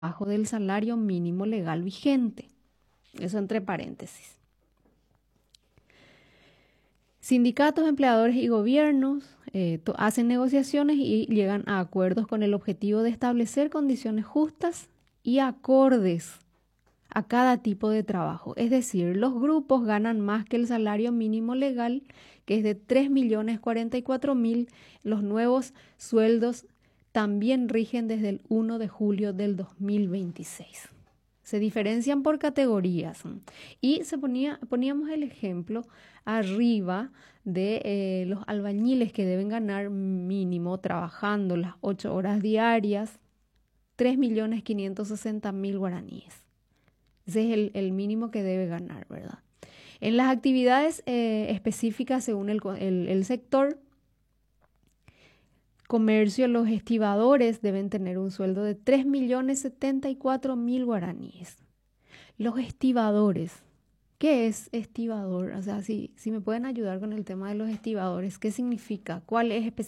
debajo del salario mínimo legal vigente. Eso entre paréntesis. Sindicatos, empleadores y gobiernos hacen negociaciones y llegan a acuerdos con el objetivo de establecer condiciones justas y acordes a cada tipo de trabajo. Es decir, los grupos ganan más que el salario mínimo legal, que es de 3.044.000. Los nuevos sueldos también rigen desde el 1 de julio del 2026. Se diferencian por categorías. Y poníamos el ejemplo arriba de los albañiles que deben ganar mínimo trabajando las 8 horas diarias, 3.560.000 guaraníes. Ese es el mínimo que debe ganar, ¿verdad? En las actividades específicas según el sector, comercio, los estibadores deben tener un sueldo de 3.074.000 guaraníes. Los estibadores, ¿qué es estibador? O sea, si me pueden ayudar con el tema de los estibadores, ¿qué significa? ¿Cuál es específicamente?